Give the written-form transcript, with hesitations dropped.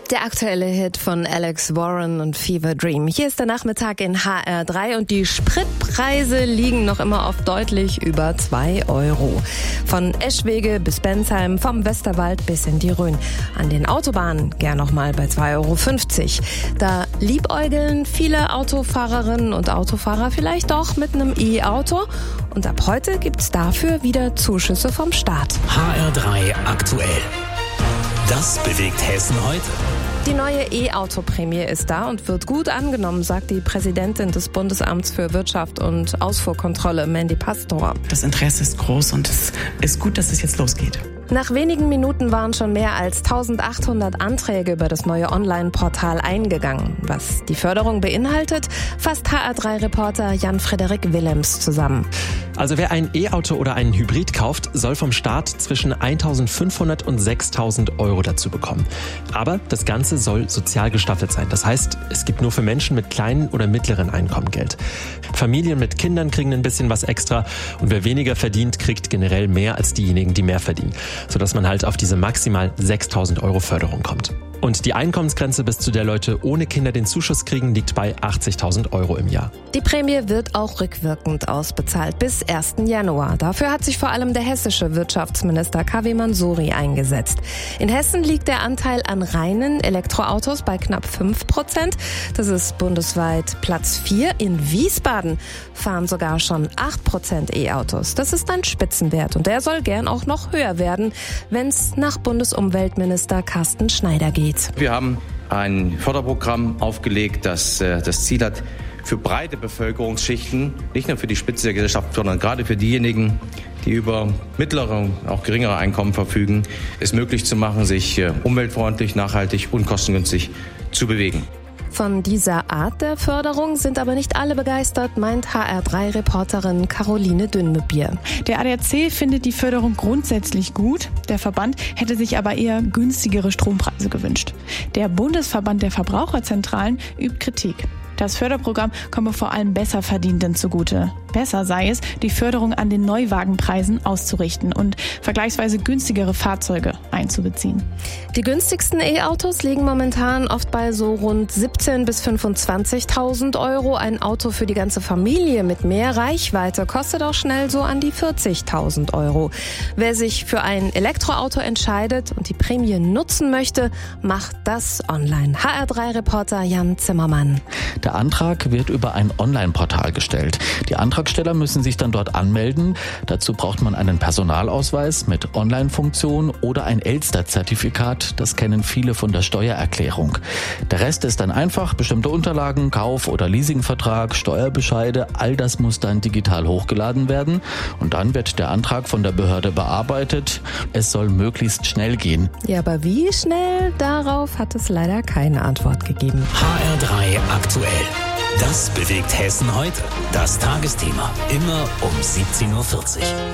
Der aktuelle Hit von Alex Warren und Fever Dream. Hier ist der Nachmittag in HR3 und die Spritpreise liegen noch immer auf deutlich über 2 Euro. Von Eschwege bis Bensheim, vom Westerwald bis in die Rhön. An den Autobahnen gern noch mal bei 2,50 Euro. Da liebäugeln viele Autofahrerinnen und Autofahrer vielleicht doch mit einem E-Auto. Und ab heute gibt's dafür wieder Zuschüsse vom Staat. HR3 aktuell. Das bewegt Hessen heute. Die neue E-Auto-Prämie ist da und wird gut angenommen, sagt die Präsidentin des Bundesamts für Wirtschaft und Ausfuhrkontrolle, Mandy Pastor. Das Interesse ist groß und es ist gut, dass es jetzt losgeht. Nach wenigen Minuten waren schon mehr als 1800 Anträge über das neue Online-Portal eingegangen. Was die Förderung beinhaltet, fasst HR3-Reporter Jan-Frederik Willems zusammen. Also wer ein E-Auto oder einen Hybrid kauft, soll vom Staat zwischen 1.500 und 6.000 Euro dazu bekommen. Aber das Ganze soll sozial gestaffelt sein. Das heißt, es gibt nur für Menschen mit kleinen oder mittleren Einkommen Geld. Familien mit Kindern kriegen ein bisschen was extra und wer weniger verdient, kriegt generell mehr als diejenigen, die mehr verdienen, sodass man halt auf diese maximal 6.000 Euro Förderung kommt. Und die Einkommensgrenze, bis zu der Leute ohne Kinder den Zuschuss kriegen, liegt bei 80.000 Euro im Jahr. Die Prämie wird auch rückwirkend ausbezahlt bis 1. Januar. Dafür hat sich vor allem der hessische Wirtschaftsminister KW Mansouri eingesetzt. In Hessen liegt der Anteil an reinen Elektroautos bei knapp 5%. Das ist bundesweit Platz 4. In Wiesbaden fahren sogar schon 8% E-Autos. Das ist ein Spitzenwert und der soll gern auch noch höher werden, wenn es nach Bundesumweltminister Carsten Schneider geht. Wir haben ein Förderprogramm aufgelegt, das das Ziel hat, für breite Bevölkerungsschichten, nicht nur für die Spitze der Gesellschaft, sondern gerade für diejenigen, die über mittlere, auch geringere Einkommen verfügen, es möglich zu machen, sich umweltfreundlich, nachhaltig und kostengünstig zu bewegen. Von dieser Art der Förderung sind aber nicht alle begeistert, meint HR3-Reporterin Caroline Dünnmebier. Der ADAC findet die Förderung grundsätzlich gut. Der Verband hätte sich aber eher günstigere Strompreise gewünscht. Der Bundesverband der Verbraucherzentralen übt Kritik. Das Förderprogramm komme vor allem Besserverdienenden zugute. Besser sei es, die Förderung an den Neuwagenpreisen auszurichten und vergleichsweise günstigere Fahrzeuge einzubeziehen. Die günstigsten E-Autos liegen momentan oft bei so rund 17.000 bis 25.000 Euro. Ein Auto für die ganze Familie mit mehr Reichweite kostet auch schnell so an die 40.000 Euro. Wer sich für ein Elektroauto entscheidet und die Prämie nutzen möchte, macht das online. HR3-Reporter Jan Zimmermann. Der Antrag wird über ein Online-Portal gestellt. Die Antragsteller müssen sich dann dort anmelden. Dazu braucht man einen Personalausweis mit Online-Funktion oder ein Elster-Zertifikat. Das kennen viele von der Steuererklärung. Der Rest ist dann einfach bestimmte Unterlagen, Kauf- oder Leasingvertrag, Steuerbescheide. All das muss dann digital hochgeladen werden. Und dann wird der Antrag von der Behörde bearbeitet. Es soll möglichst schnell gehen. Ja, aber wie schnell? Darauf hat es leider keine Antwort gegeben. HR3 aktuell. Das bewegt Hessen heute. Das Tagesthema. Immer um 17.40 Uhr.